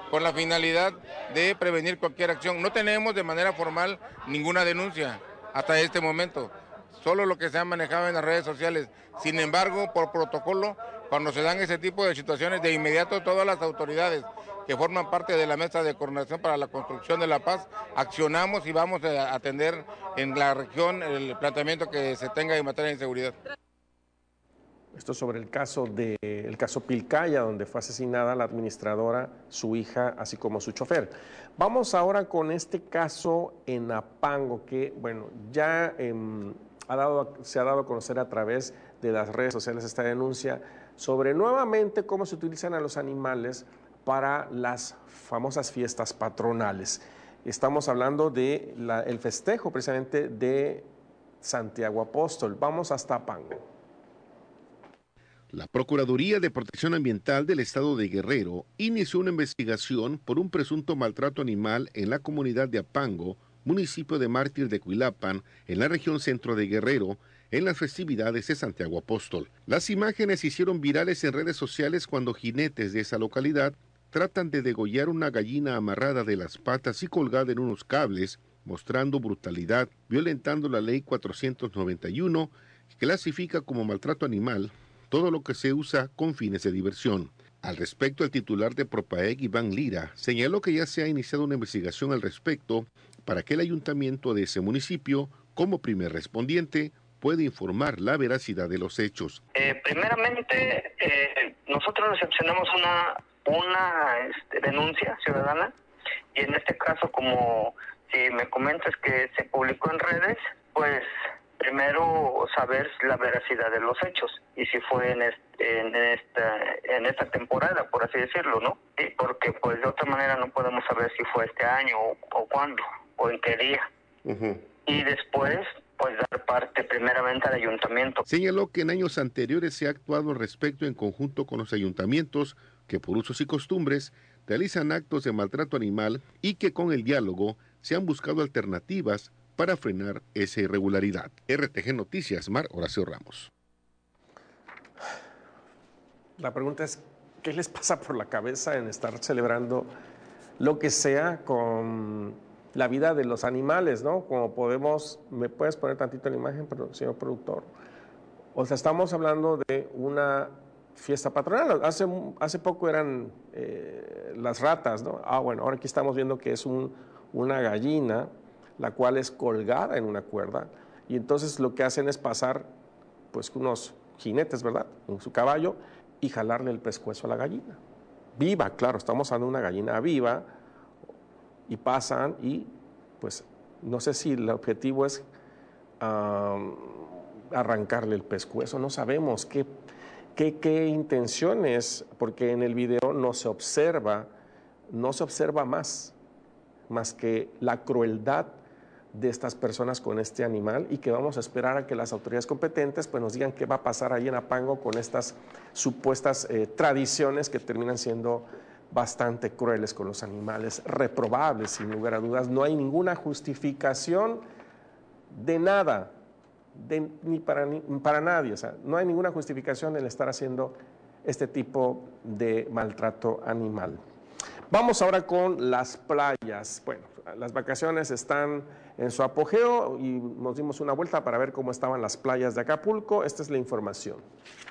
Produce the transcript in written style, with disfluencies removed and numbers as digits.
con la finalidad de prevenir cualquier acción. No tenemos de manera formal ninguna denuncia hasta este momento, solo lo que se ha manejado en las redes sociales. Sin embargo, por protocolo, cuando se dan ese tipo de situaciones, de inmediato todas las autoridades que forman parte de la Mesa de Coordinación para la Construcción de la Paz, accionamos y vamos a atender en la región el planteamiento que se tenga en materia de inseguridad. Esto sobre el caso Pilcaya, donde fue asesinada la administradora, su hija, así como su chofer. Vamos ahora con este caso en Apango, que, bueno, ya se ha dado a conocer a través de las redes sociales esta denuncia sobre nuevamente cómo se utilizan a los animales para las famosas fiestas patronales. Estamos hablando del festejo precisamente de Santiago Apóstol. Vamos hasta Apango. La Procuraduría de Protección Ambiental del Estado de Guerrero inició una investigación por un presunto maltrato animal en la comunidad de Apango, municipio de Mártir de Cuilapan, en la región centro de Guerrero, en las festividades de Santiago Apóstol. Las imágenes se hicieron virales en redes sociales cuando jinetes de esa localidad tratan de degollar una gallina amarrada de las patas y colgada en unos cables, mostrando brutalidad, violentando la ley 491, que clasifica como maltrato animal todo lo que se usa con fines de diversión. Al respecto, el titular de Propaeg, Iván Lira, señaló que ya se ha iniciado una investigación al respecto para que el ayuntamiento de ese municipio, como primer respondiente, pueda informar la veracidad de los hechos. Primeramente, nosotros recepcionamos una denuncia ciudadana y en este caso, como si me comentas que se publicó en redes, pues primero saber la veracidad de los hechos y si fue en esta temporada, por así decirlo, ¿no? Sí, porque pues de otra manera no podemos saber si fue este año o cuándo o en qué día. Y después pues dar parte primeramente al ayuntamiento. Señaló que en años anteriores se ha actuado al respecto en conjunto con los ayuntamientos que por usos y costumbres realizan actos de maltrato animal y que con el diálogo se han buscado alternativas para frenar esa irregularidad. RTG Noticias, Mar Horacio Ramos. La pregunta es, ¿qué les pasa por la cabeza en estar celebrando lo que sea con la vida de los animales, ¿no? Como ¿me puedes poner tantito la imagen, señor productor? O sea, estamos hablando de una fiesta patronal. Hace poco eran las ratas, ¿no? Bueno, ahora aquí estamos viendo que es una gallina, la cual es colgada en una cuerda, y entonces lo que hacen es pasar, pues, unos jinetes, ¿verdad?, en su caballo, y jalarle el pescuezo a la gallina. Viva, claro, estamos hablando de una gallina viva, y pasan, y pues, no sé si el objetivo es arrancarle el pescuezo, no sabemos qué intenciones, porque en el video no se observa más que la crueldad de estas personas con este animal, y que vamos a esperar a que las autoridades competentes pues nos digan qué va a pasar ahí en Apango con estas supuestas tradiciones que terminan siendo bastante crueles con los animales, reprobables sin lugar a dudas. No hay ninguna justificación de nada, ni para nadie, o sea, no hay ninguna justificación en estar haciendo este tipo de maltrato animal. Vamos ahora con las playas. Bueno, las vacaciones están en su apogeo y nos dimos una vuelta para ver cómo estaban las playas de Acapulco. Esta es la información.